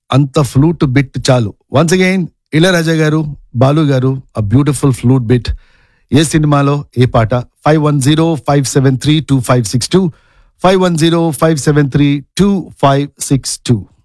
అంత flute bit చాలు. Once again Ilaiyaraaja గారు, బాలు గారు, అ బ్యూటిఫుల్ ఫ్లూట్ బిట్. ఏ సినిమాలో ఏ పాట? 5105732562 5105732562.